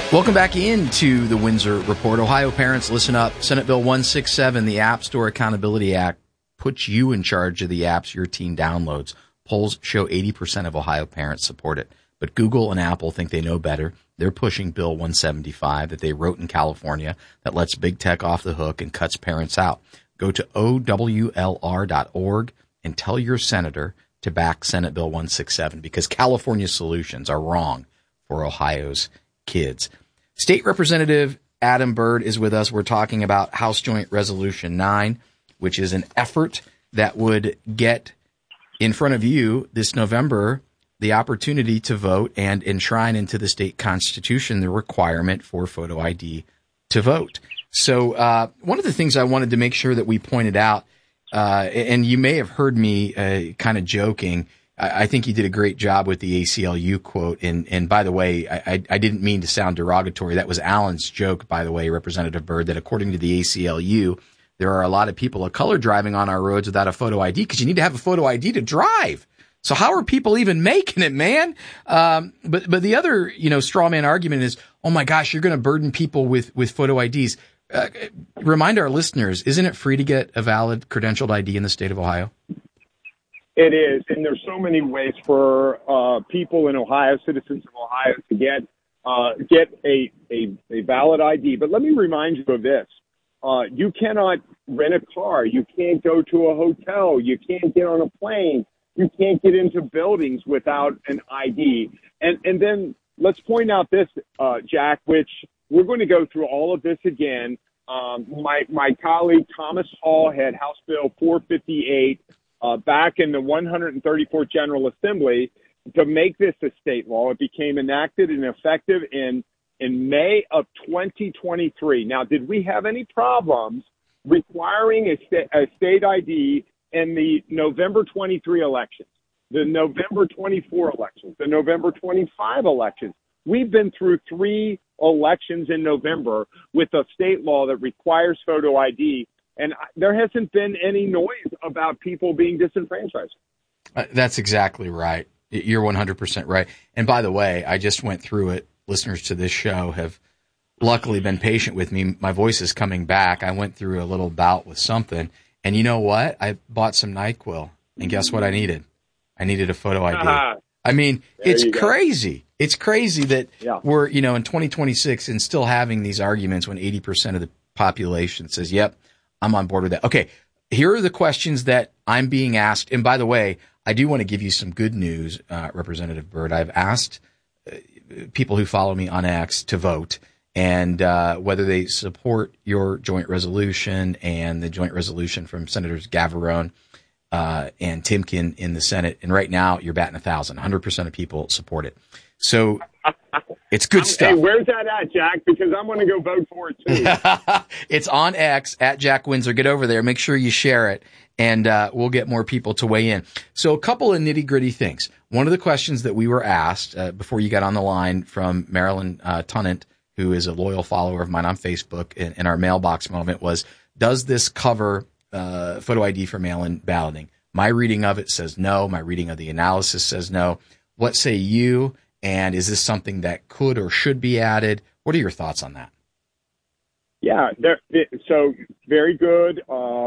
Welcome back into the Windsor Report. Ohio parents, listen up. Senate Bill 167, the App Store Accountability Act, puts you in charge of the apps your teen downloads. Polls show 80% of Ohio parents support it. But Google and Apple think they know better. They're pushing Bill 175 that they wrote in California that lets big tech off the hook and cuts parents out. Go to OWLR.org and tell your senator to back Senate Bill 167 because California's solutions are wrong for Ohio's kids. State Representative Adam Byrd is with us. We're talking about House Joint Resolution 9, which is an effort that would get in front of you this November the opportunity to vote and enshrine into the state constitution the requirement for photo ID to vote. So one of the things I wanted to make sure that we pointed out, and you may have heard me kind of joking, I think you did a great job with the ACLU quote. And by the way, I didn't mean to sound derogatory. That was Alan's joke, by the way, Representative Byrd, that according to the ACLU, there are a lot of people of color driving on our roads without a photo ID because you need to have a photo ID to drive. So how are people even making it, man? But the other, straw man argument is, oh my gosh, you're going to burden people with photo IDs. Remind our listeners, isn't it free to get a valid credentialed ID in the state of Ohio? It is, and there's so many ways for people in Ohio, citizens of Ohio, to get a valid ID. But let me remind you of this. You cannot rent a car. You can't go to a hotel. You can't get on a plane. You can't get into buildings without an ID. And then let's point out this, Jack, which we're going to go through all of this again. My colleague Thomas Hall had House Bill 458 back in the 134th General Assembly to make this a state law. It became enacted and effective in May of 2023. Now, did we have any problems requiring a state ID in the November 23 elections, the November 24 elections, the November 25 elections? We've been through 3 elections in November with a state law that requires photo ID. And there hasn't been any noise about people being disenfranchised. That's exactly right. You're 100% right. And by the way, I just went through it. Listeners to this show have luckily been patient with me. My voice is coming back. I went through a little bout with something. And you know what? I bought some NyQuil. And guess what I needed? I needed a photo ID. I mean, it's crazy. It's crazy that we're, in 2026 and still having these arguments when 80% of the population says, yep, I'm on board with that. Okay, here are the questions that I'm being asked. And by the way, I do want to give you some good news, Representative Byrd. I've asked people who follow me on X to vote and whether they support your joint resolution and the joint resolution from Senators Gavarone and Timken in the Senate. And right now, you're batting 1,000. 100% of people support it. So it's good stuff. Hey, where's that at, Jack? Because I'm going to go vote for it, too. It's on X, at Jack Windsor. Get over there. Make sure you share it, and we'll get more people to weigh in. So a couple of nitty-gritty things. One of the questions that we were asked before you got on the line from Marilyn Tennant, who is a loyal follower of mine on Facebook, in our mailbox moment was, does this cover photo ID for mail-in balloting? My reading of it says no. My reading of the analysis says no. What say you? And is this something that could or should be added? What are your thoughts on that? Yeah, so very good.